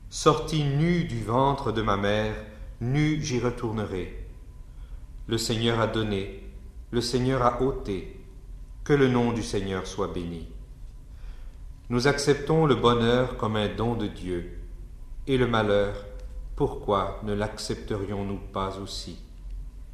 Sorti nu du ventre de ma mère, nu j'y retournerai. Le Seigneur a donné, le Seigneur a ôté, que le nom du Seigneur soit béni. Nous acceptons le bonheur comme un don de Dieu, et le malheur, pourquoi ne l'accepterions-nous pas aussi ?